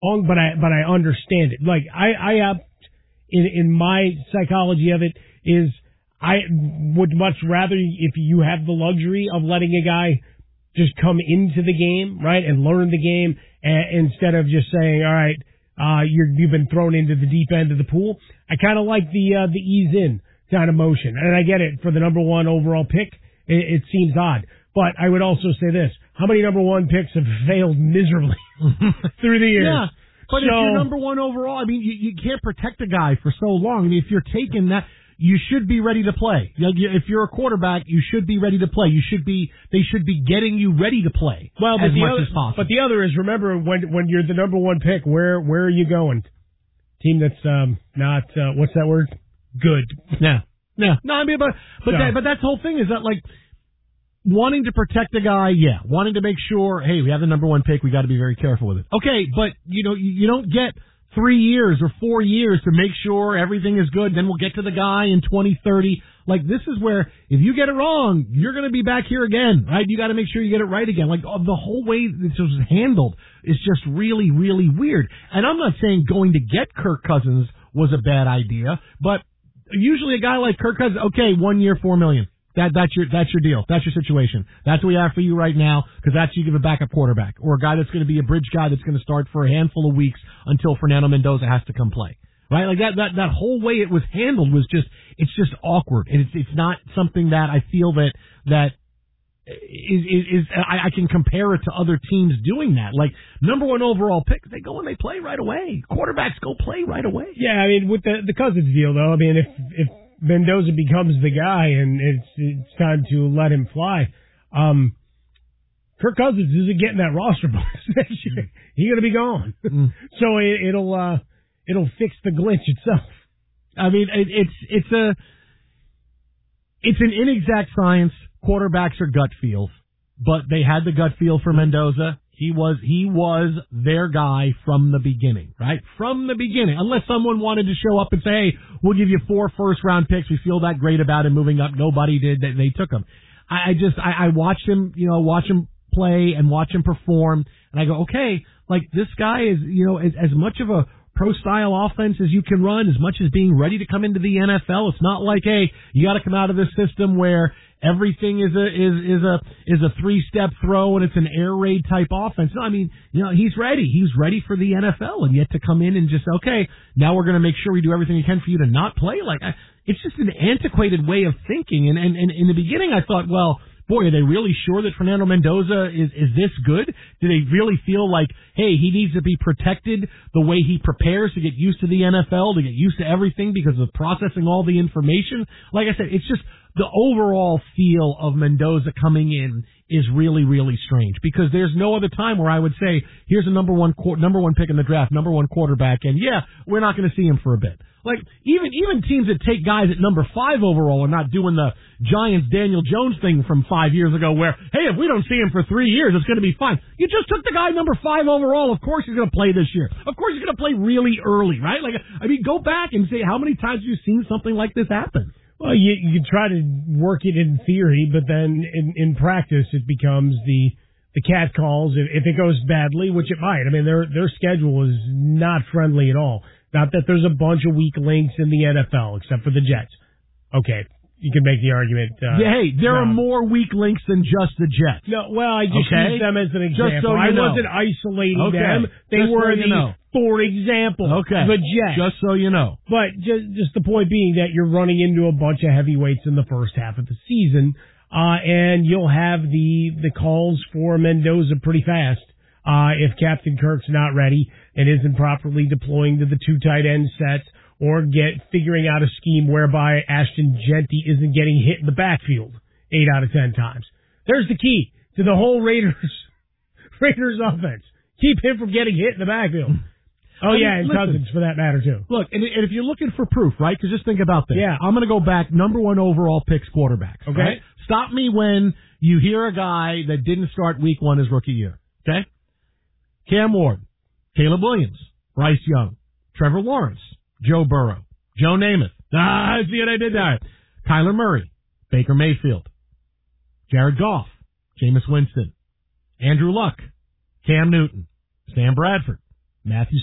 but I understand it. Like I in my psychology of it is I would much rather if you have the luxury of letting a guy just come into the game, right, and learn the game instead of just saying, all right, you've been thrown into the deep end of the pool. I kind of like the ease in kind of motion, and I get it for the number one overall pick. It seems odd, but I would also say this: how many number one picks have failed miserably through the years? Yeah, but if you're number one overall, I mean, you can't protect a guy for so long. I mean, if you're taking that, you should be ready to play. If you're a quarterback, you should be ready to play. They should be getting you ready to play as much as possible. But the other is, remember, when you're the number one pick, where are you going? Team that's not what's that word? Good. Yeah. No, I mean, but that's the whole thing is that, like, wanting to protect the guy, wanting to make sure, hey, we have the number one pick, we got to be very careful with it. Okay, but you don't get 3 years or 4 years to make sure everything is good. Then we'll get to the guy in 2030. Like, this is where if you get it wrong, you're going to be back here again, right? You got to make sure you get it right again. Like, the whole way this was handled is just really, really weird. And I'm not saying going to get Kirk Cousins was a bad idea, but usually a guy like Kirk Cousins, okay, 1 year, $4 million. That's your deal. That's your situation. That's what we have for you right now, because that's you give a backup quarterback or a guy that's going to be a bridge guy that's going to start for a handful of weeks until Fernando Mendoza has to come play. Right? Like that whole way it was handled was it's just awkward, and it's not something that I feel that is I can compare it to other teams doing that. Like, number one overall pick, they go and they play right away. Quarterbacks go play right away. Yeah, I mean, with the Cousins deal though, I mean, if Mendoza becomes the guy and it's time to let him fly, Kirk Cousins isn't getting that roster bonus next year. He's going to be gone. So it'll fix the glitch itself. I mean, it's an inexact science. Quarterbacks are gut feels, but they had the gut feel for Mendoza. He was their guy from the beginning, right? From the beginning. Unless someone wanted to show up and say, hey, we'll give you 4 first-round picks. We feel that great about him moving up. Nobody did. They took him. I watched him, watch him play and watch him perform, and I go, okay, like, this guy is, as much of a pro-style offense as you can run, as much as being ready to come into the NFL. It's not like, hey, you got to come out of this system where everything is a 3-step throw and it's an air raid type offense. No, I mean, he's ready. He's ready for the NFL, and yet to come in and just, okay, now we're going to make sure we do everything we can for you to not play. Like, it's just an antiquated way of thinking. And in the beginning, I thought, well, boy, are they really sure that Fernando Mendoza is this good? Do they really feel like, hey, he needs to be protected the way he prepares to get used to the NFL, to get used to everything because of processing all the information? Like I said, it's just the overall feel of Mendoza coming in is really, really strange, because there's no other time where I would say, here's a number one pick in the draft, number one quarterback, and we're not going to see him for a bit. Like, even teams that take guys at number 5 overall are not doing the Giants Daniel Jones thing from 5 years ago where, hey, if we don't see him for 3 years, it's going to be fine. You just took the guy number 5 overall. Of course he's going to play this year. Of course he's going to play really early, right? Like, I mean, go back and say, how many times have you seen something like this happen? Well, you can try to work it in theory, but then in practice it becomes the cat calls if it goes badly, which it might. I mean, their schedule is not friendly at all. Not that there's a bunch of weak links in the NFL, except for the Jets. Okay, you can make the argument. There are more weak links than just the Jets. No, well, I just used them as an example. Just so I wasn't isolating them. They just were the for example, the Jets. Just so you know. But just the point being that you're running into a bunch of heavyweights in the first half of the season, and you'll have the calls for Mendoza pretty fast. If Captain Kirk's not ready and isn't properly deploying to the 2 tight end sets, or figuring out a scheme whereby Ashton Genty isn't getting hit in the backfield 8 out of 10 times. There's the key to the whole Raiders offense. Keep him from getting hit in the backfield. Oh, and listen, Cousins for that matter too. Look, and if you're looking for proof, right? Because just think about this. Yeah. I'm going to go back. Number 1 overall picks quarterbacks. Okay. Right? Stop me when you hear a guy that didn't start week 1 his rookie year. Okay. Cam Ward, Caleb Williams, Bryce Young, Trevor Lawrence, Joe Burrow, Joe Namath. See what I did there? Kyler Murray, Baker Mayfield, Jared Goff, Jameis Winston, Andrew Luck, Cam Newton, Sam Bradford, Matthew